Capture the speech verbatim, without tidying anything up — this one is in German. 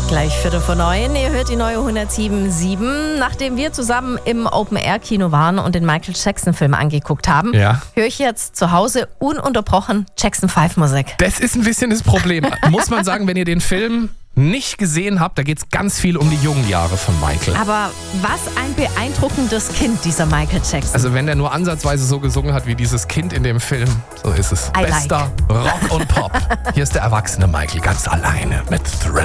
Gleich Viertel vor neun. Ihr hört die neue hundertsieben Komma sieben. Nachdem wir zusammen im Open-Air-Kino waren und den Michael Jackson-Film angeguckt haben, Ja. höre ich jetzt zu Hause ununterbrochen Jackson fünf Musik. Das ist ein bisschen das Problem. Muss man sagen, wenn ihr den Film nicht gesehen habt, da geht es ganz viel um die jungen Jahre von Michael. Aber was ein beeindruckendes Kind, dieser Michael Jackson. Also wenn der nur ansatzweise so gesungen hat wie dieses Kind in dem Film, so ist es. I Bester like. Rock und Pop. Hier ist der erwachsene Michael ganz alleine mit Thriller.